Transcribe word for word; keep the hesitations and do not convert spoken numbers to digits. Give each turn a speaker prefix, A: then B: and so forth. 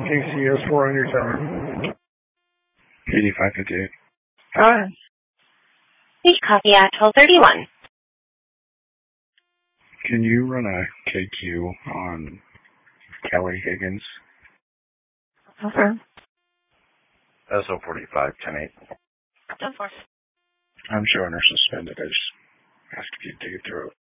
A: K C S four on your tower.
B: eighty-five fifty-eight.
A: Alright.
C: Please copy at twelve thirty-one.
B: Can you run a K Q on Kelly Higgins?
A: Okay.
D: S O forty-five, ten eight.
C: ten four.
B: I'm showing her suspended. I just asked if you'd dig it through.